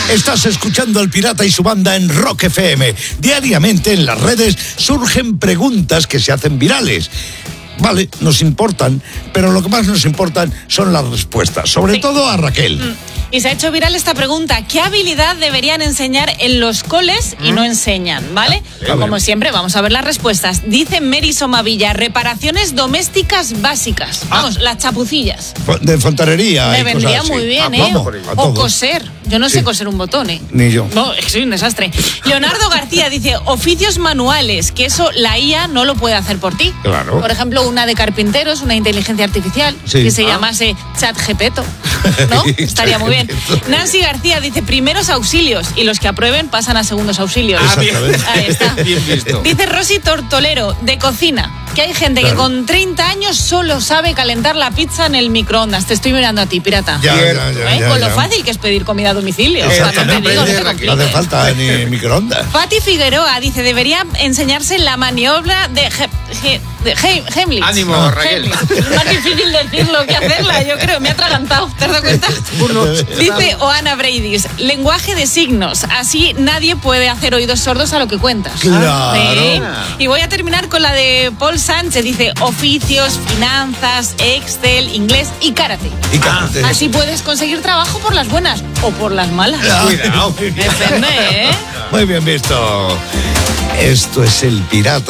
Estás escuchando al Pirata y su banda en Rock FM. Diariamente en las redes surgen preguntas que se hacen virales. Vale, nos importan, pero lo que más nos importan son las respuestas, sobre todo a Raquel. Y se ha hecho viral esta pregunta: ¿qué habilidad deberían enseñar en los coles y no enseñan? ¿Vale? Como siempre, vamos a ver las respuestas. Dice Mary Somavilla: reparaciones domésticas básicas. Vamos, las chapucillas. De fontanería. Me vendría muy bien, ¿eh? Vamos, o coser. Yo no sé coser un botón, ¿eh? Ni yo. No, es que soy un desastre. Leonardo García dice: oficios manuales, que eso la IA no lo puede hacer por ti. Claro. Por ejemplo, una de carpinteros, una inteligencia artificial, que se llamase ChatGPT, ¿no? Estaría muy bien. Nancy García dice: primeros auxilios, y los que aprueben pasan a segundos auxilios. Ahí está. Bien visto. Dice Rosy Tortolero: de cocina, que hay gente que con 30 años solo sabe calentar la pizza en el microondas. Te estoy mirando a ti, pirata. Con lo fácil que es pedir comida a domicilio. Exactamente. No hace falta ni microondas. Fati Figueroa dice: debería enseñarse la maniobra de Heimlich. Ánimo, Raquel. Es más difícil decirlo que hacerla, yo creo. Me ha atragantado, ¿te has dado cuenta? Dice Oana Breidis: lenguaje de signos. Así nadie puede hacer oídos sordos a lo que cuentas. Claro. ¿Sí? Y voy a terminar con la de Paul Sánchez. Dice: oficios, finanzas, Excel, inglés y karate. Así puedes conseguir trabajo por las buenas o por las malas. Cuidado. Depende, ¿eh? Muy bien visto. Esto es el Pirata